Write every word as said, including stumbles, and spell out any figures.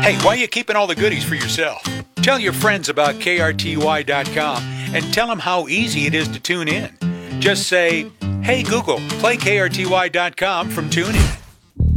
Hey, why are you keeping all the goodies for yourself? Tell your friends about K R T Y dot com and tell them how easy it is to tune in. Just say, hey Google, play K R T Y dot com from TuneIn.